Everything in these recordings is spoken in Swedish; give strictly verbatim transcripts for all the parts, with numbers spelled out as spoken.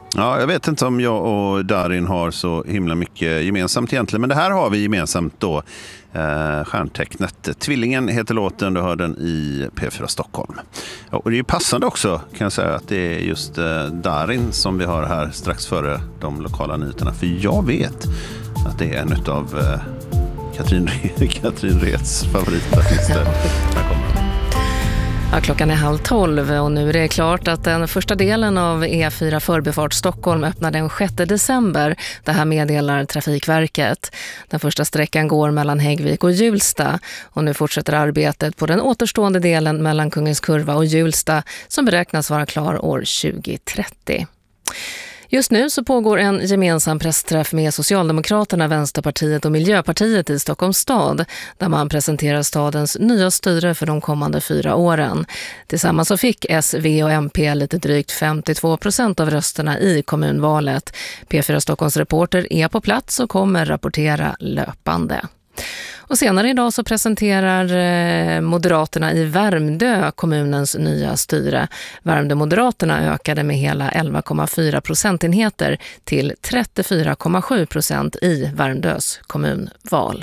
Ja, jag vet inte om jag och Darin har så himla mycket gemensamt egentligen. Men det här har vi gemensamt då. Eh, stjärntecknet. Tvillingen heter låten, du hör den i P fyra Stockholm. Ja, och det är ju passande också kan jag säga att det är just eh, Darin som vi har här strax före de lokala nyheterna. För jag vet att det är en av eh, Katrin, Katrin Reds favoritartister. Här kommer den. Ja, klockan är halv tolv och nu är det klart att den första delen av E fyra Förbifart Stockholm öppnar den sjätte december. Det här meddelar Trafikverket. Den första sträckan går mellan Häggvik och Hjulsta och nu fortsätter arbetet på den återstående delen mellan Kungens Kurva och Hjulsta som beräknas vara klar år tjugo trettio. Just nu så pågår en gemensam pressträff med Socialdemokraterna, Vänsterpartiet och Miljöpartiet i Stockholms stad där man presenterar stadens nya styre för de kommande fyra åren. Tillsammans så fick S, V och M P lite drygt femtiotvå procent av rösterna i kommunvalet. P fyra Stockholms reporter är på plats och kommer rapportera löpande. Och senare idag så presenterar Moderaterna i Värmdö kommunens nya styre. Värmdö-Moderaterna ökade med hela elva komma fyra procentenheter till trettiofyra komma sju procent i Värmdös kommunval.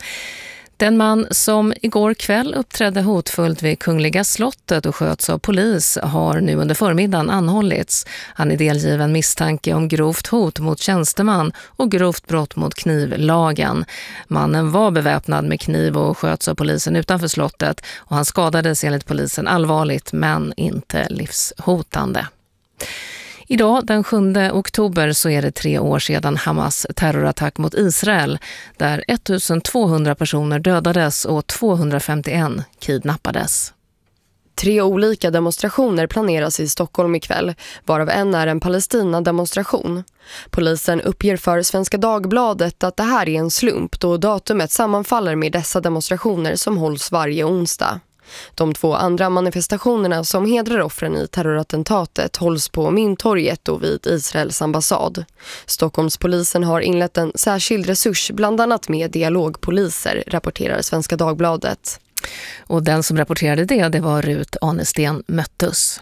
Den man som igår kväll uppträdde hotfullt vid Kungliga slottet och sköts av polis har nu under förmiddagen anhållits. Han är delgiven misstanke om grovt hot mot tjänsteman och grovt brott mot knivlagen. Mannen var beväpnad med kniv och sköts av polisen utanför slottet och han skadades enligt polisen allvarligt men inte livshotande. Idag den sjunde oktober så är det tre år sedan Hamas terrorattack mot Israel där ettusentvåhundra personer dödades och tvåhundrafemtioen kidnappades. Tre olika demonstrationer planeras i Stockholm ikväll, varav en är en Palestina-demonstration. Polisen uppger för Svenska Dagbladet att det här är en slump då datumet sammanfaller med dessa demonstrationer som hålls varje onsdag. De två andra manifestationerna som hedrar offren i terrorattentatet hålls på Mynttorget och vid Israels ambassad. Stockholmspolisen har inlett en särskild resurs bland annat med dialogpoliser, rapporterar Svenska Dagbladet. Och den som rapporterade det, det var Rut Anesten Möttus.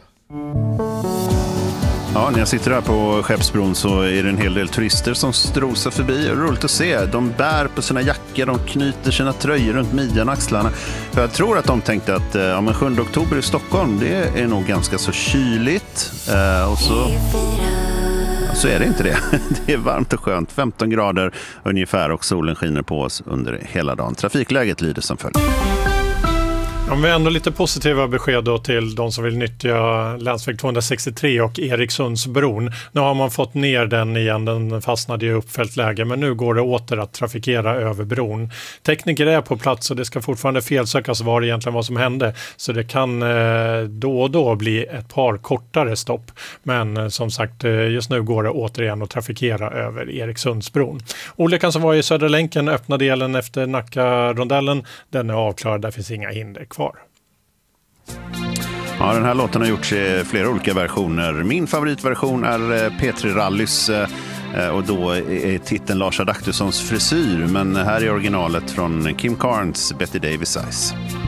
Ja, när jag sitter här på Skeppsbron så är det en hel del turister som strosar förbi. Roligt att se. De bär på sina jackor, de knyter sina tröjor runt midjan och axlarna. För jag tror att de tänkte att ja, men sjunde oktober i Stockholm, det är nog ganska så kyligt. Eh, och så, så är det inte det. Det är varmt och skönt, femton grader ungefär och solen skiner på oss under hela dagen. Trafikläget lyder som följer. Om vi ändå lite positiva besked då till de som vill nyttja länsväg tvåhundrasextiotre och Eriksundsbron. Nu har man fått ner den igen, den fastnade i uppfällt läge, men nu går det åter att trafikera över bron. Tekniker är på plats och det ska fortfarande felsökas var egentligen vad som hände, så det kan eh, då och då bli ett par kortare stopp. Men eh, som sagt, eh, just nu går det återigen att trafikera över Eriksundsbron. Olyckan som var i Södra länken öppnade delen efter Nacka-rondellen, den är avklarad, där finns inga hinder kvar. Ja, den här låten har gjorts i flera olika versioner. Min favoritversion är P tre Rallys och då är titeln Lars Adaktussons frisyr, men här är originalet från Kim Carnes Betty Davis Eyes.